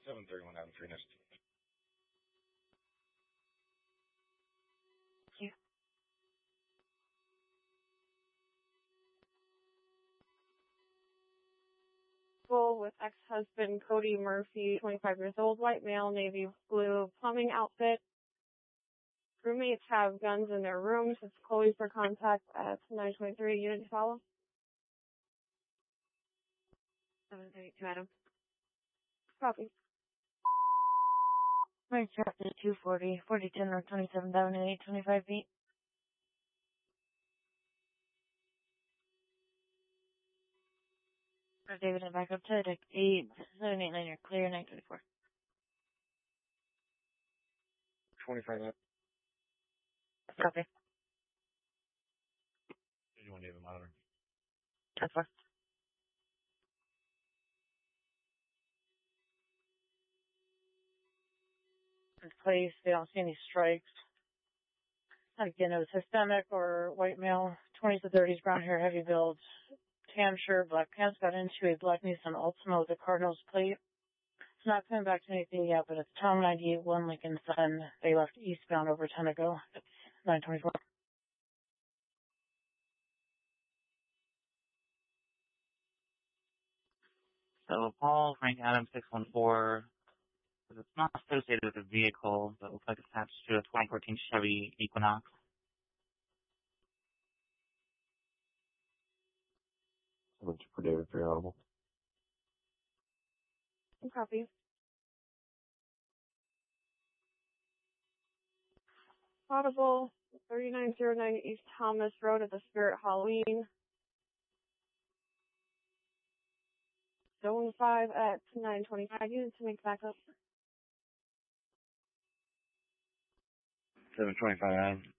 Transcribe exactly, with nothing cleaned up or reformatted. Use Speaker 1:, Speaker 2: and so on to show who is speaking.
Speaker 1: seven thirty-one Adam Freenest.
Speaker 2: Thank you.
Speaker 3: With ex-husband Cody Murphy, twenty-five years old, white male, navy blue plumbing outfit. Roommates have guns in their rooms. It's Chloe for contact at nine twenty-three. Unit to follow.
Speaker 2: seven thirty-two, Adam.
Speaker 3: Copy.
Speaker 2: My traffic two forty, forty ten North twenty-seven Avenue, eight twenty-five feet. David and back up to deck eight seven eight nine, you're clear, nine twenty-four.
Speaker 1: twenty-five up.
Speaker 2: Copy.
Speaker 1: eighty-one David monitor.
Speaker 2: That's fine. In place, they don't see any strikes. Again, it was Hispanic or white male, twenties to thirties, brown hair, heavy build, tan shirt, black pants, got into a black Nissan Altima with a Cardinals plate. It's not coming back to anything yet, but it's Tom ninety-eight one Lincoln Sun. They left eastbound over ten ago. It's nine twenty-four.
Speaker 4: So Paul Frank Adams six one four. It's not associated with a vehicle, but it looks like it's attached to a twenty fourteen Chevy Equinox.
Speaker 1: What's for David for your audible?
Speaker 3: Copy. Audible, thirty-nine oh nine East Thomas Road at the Spirit Halloween. Zone five at nine twenty-five. Units to make backup.
Speaker 1: seven twenty-five Adam.